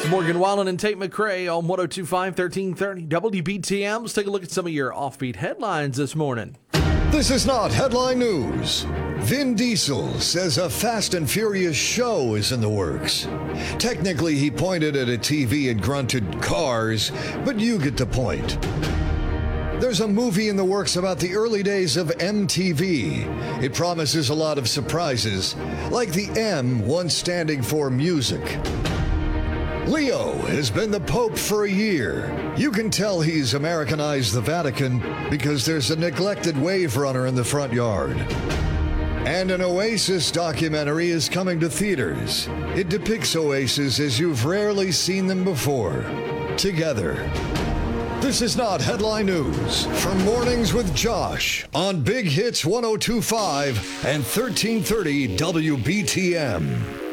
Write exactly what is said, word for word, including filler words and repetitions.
Morgan Wallen and Tate McRae on one oh two point five, thirteen thirty W B T M. Let's take a look at some of your offbeat headlines this morning. This is not headline news. Vin Diesel says a Fast and Furious show is in the works. Technically, he pointed at a T V and grunted cars, but you get the point. There's a movie in the works about the early days of M T V. It promises a lot of surprises, like the M once standing for music. Leo has been the Pope for a year. You can tell he's Americanized the Vatican because there's a neglected wave runner in the front yard. And an Oasis documentary is coming to theaters. It depicts Oasis as you've rarely seen them before, together. This is not headline news from Mornings with Josh on Big Hits one oh two point five and thirteen thirty W B T M.